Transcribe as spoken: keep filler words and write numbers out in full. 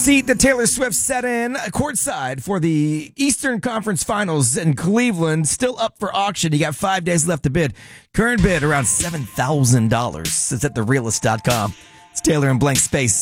seat that Taylor Swift sat in courtside for the Eastern Conference Finals in Cleveland, still up for auction. You got five days left to bid. Current bid around seven thousand dollars. It's at the realist dot com. It's Taylor in Blank Space.